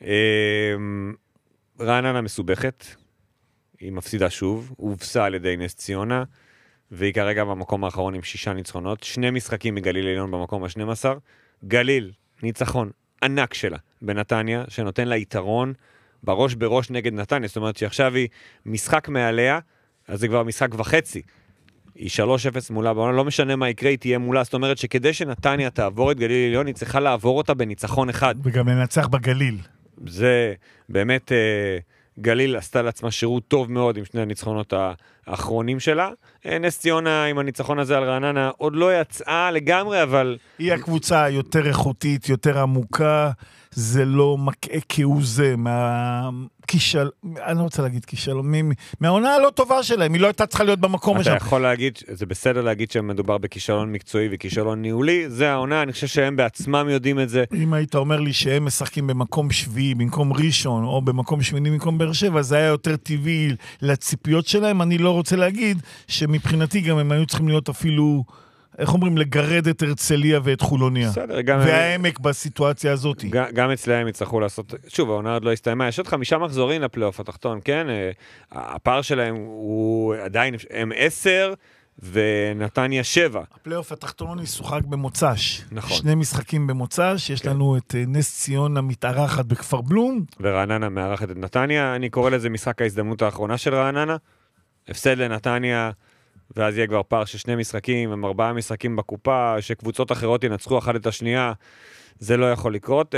רעננה מסובכת, היא מפסידה שוב, הובסה על ידי נס ציונה, והיא כרגע במקום האחרון עם 6 ניצחונות, 2 משחקים מגליל עליון במקום ה-12, גליל, ניצחון ענק שלה בנתניה, שנותן לה יתרון בראש בראש נגד נתניה, זאת אומרת שעכשיו היא משחק מעליה, אז זה כבר משחק וחצי, היא 3-0 מולה בעונה, לא משנה מה יקרה, היא תהיה מולה, זאת אומרת שכדי שנתניה תעבור את גליל עליון, היא צריכה לעבור אותה בניצחון אחד. וגם לנצח בגליל. זה באמת, גליל עשתה לעצמה שירות טוב מאוד עם שני הניצחונות האחרונים שלה. נס ציונה עם הניצחון הזה על רעננה עוד לא יצאה לגמרי, אבל... היא הקבוצה יותר איכותית, יותר עמוקה, זה לא מקעה כאו זה, אני לא רוצה להגיד כישלון, מהעונה הלא טובה שלהם, היא לא הייתה צריכה להיות במקום אתה יכול להגיד, זה בסדר להגיד שמדובר בכישלון מקצועי וכישלון ניהולי, זה העונה, אני חושב שהם בעצמם יודעים את זה. אם היית אומר לי שהם משחקים במקום שביעי, במקום ראשון, או במקום שמיני, במקום באר שבע, זה היה יותר טבעי לציפיות שלהם, אני לא רוצה להגיד שמבחינתי גם הם היו צריכים להיות אפילו... איך אומרים, לגרד את הרצליה ואת חולוניה. בסדר, והעמק בסיטואציה הזאת. גם אצלהם יצטרכו לעשות, שוב, העונה עוד לא הסתיימה, יש עוד 5 מחזורים לפלייאוף התחתון, כן? הפער שלהם הוא עדיין, הם 10 ונתניה 7. הפלייאוף התחתון ישוחק במוצ"ש. נכון. 2 משחקים במוצ"ש, יש לנו את נס ציונה מתארחת בכפר בלום. ורעננה מארחת את נתניה, אני קורא לזה משחק ההזדמנות האחרונה של רעננה. הפסד לנתניה, ואז יהיה כבר פער של 2 משחקים, עם 4 משחקים בקופה, שקבוצות אחרות ינצחו אחת את השנייה, זה לא יכול לקרות.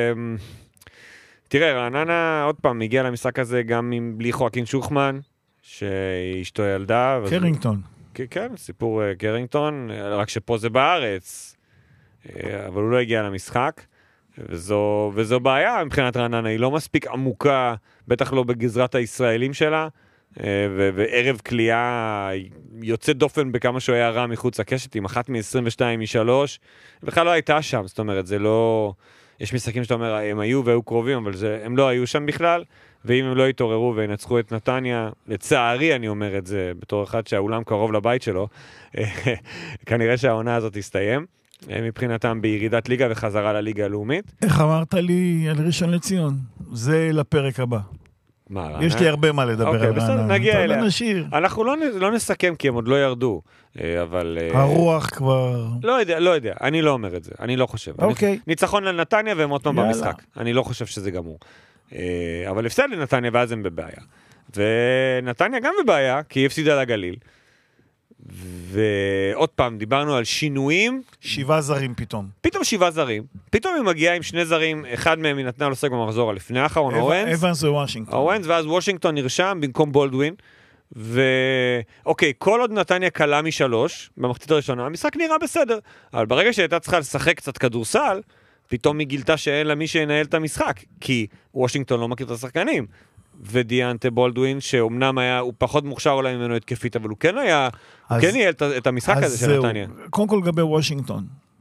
תראה, רעננה עוד פעם הגיע למשחק הזה גם בלי חואקין שוחמן, שאשתו ילדה. קרינגטון. כן, סיפור קרינגטון, רק שפה זה בארץ, אבל הוא לא הגיע למשחק, וזו בעיה מבחינת רעננה, היא לא מספיק עמוקה, בטח לא בגזרת הישראלים שלה, וערב קליעה יוצא דופן בכמה שהוא היה רע מחוץ לקשת, עם 1 מ-22 מ-3, בכלל לא הייתה שם, זאת אומרת, זה לא... יש משחקים שאתה אומר, הם היו והיו קרובים, אבל הם לא היו שם בכלל, ואם הם לא יתעוררו וינצחו את נתניה, לצערי אני אומר את זה, בתור אחד שהאולם קרוב לבית שלו, כנראה שהעונה הזאת תסתיים, מבחינתם בירידת ליגה וחזרה לליגה הלאומית. איך אמרת לי על ראשון לציון? זה לפרק הבא. יש לי הרבה מה לדבר על רעננה. בסדר, נגיע אליה. אנחנו לא נסכם כי הם עוד לא ירדו, אבל... הרוח כבר... לא יודע, אני לא אומר את זה, אני לא חושב. ניצחון לנתניה והם עוד פעם במשחק. אני לא חושב שזה גמור. אבל הפסד לנתניה ואז הם בבעיה. ונתניה גם בבעיה, כי היא הפסידה לגליל. ועוד פעם, דיברנו על שינויים. 7 זרים פתאום. פתאום 7 זרים. פתאום היא מגיעה עם 2 זרים, אחד מהם היא נתנה לו סג במחזור על לפני האחרון, אבנס ווושינגטון. אורנס, ואז וושינגטון נרשם במקום בולדווין. אוקיי, כל עוד נתניה קלה מ3 במחצית הראשונה, המשחק נראה בסדר. אבל ברגע שהייתה צריכה לשחק קצת כדורסל, פתאום היא גילתה שאין לה מי שינהל את המשחק, כי וושינגטון לא מכיר את השחקנים. ודיאנטה בולדווין, שאומנם הוא פחות מוכשר אולי ממנו התקפית, אבל הוא כן היה, הוא כן ניהל את המשחק הזה של נתניה. קודם כל לגבי וושינגטון,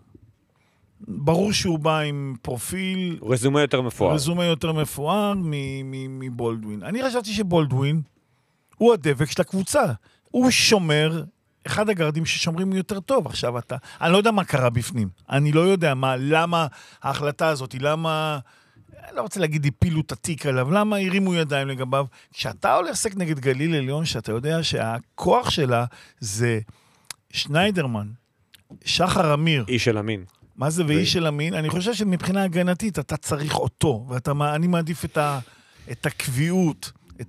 ברור שהוא בא עם פרופיל... רזומה יותר מפואר. מבולדווין. אני חשבתי שבולדווין הוא הדבק של הקבוצה. הוא שומר, אחד הגרדים ששומרים יותר טוב. עכשיו אני לא יודע מה קרה בפנים. אני לא יודע למה ההחלטה הזאת, למה... אני לא רוצה להגיד הפילו את התיק עליו, למה הרימו ידיים לגביו? כשאתה הולך לשחק נגד גליל עליון, שאתה יודע שהכוח שלה זה שניידרמן, שחר אמיר. איש של אמין. מה זה ואיש של אמין? אני חושב שמבחינה הגנתית אתה צריך אותו, ואני מעדיף את הקביעות,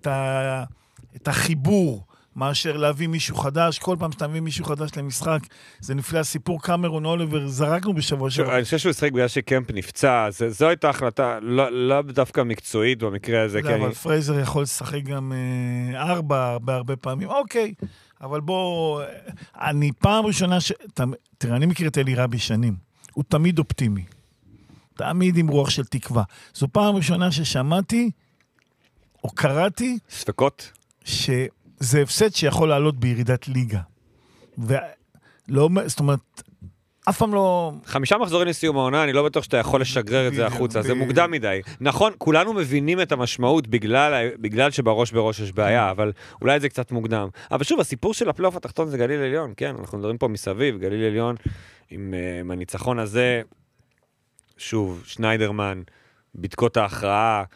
את החיבור, מאשר להביא מישהו חדש. כל פעם שאתה מביא מישהו חדש למשחק, זה נפלא. סיפור קמרון אוליבר, זרקנו בשבוע שבוע. אני חושב שהוא שחק בגלל שקמפ נפצע, זו הייתה החלטה, לא דווקא מקצועית במקרה הזה. אבל פרייזר יכול לשחק גם 4 בהרבה פעמים. אוקיי, אבל בוא, אני פעם ראשונה תראה, אני מכיר את אלי רבי שנים. הוא תמיד אופטימי. תמיד עם רוח של תקווה. זו פעם ראשונה ששמעתי, או קראתי, ספקות? זה הפסד שיכול לעלות בירידת ליגה. ולא, זאת אומרת, אף פעם לא... 5 מחזורים לסיום העונה, אני לא בטוח שאתה יכול לשגרר את זה החוצה, זה מוקדם מדי. נכון, כולנו מבינים את המשמעות בגלל שבראש בראש יש בעיה, אבל אולי זה קצת מוקדם. אבל שוב, הסיפור של הפלייאוף התחתון זה גליל עליון, כן, אנחנו מדברים פה מסביב, גליל עליון, עם הניצחון הזה, שוב, שניידרמן, בדקות ההכרעה,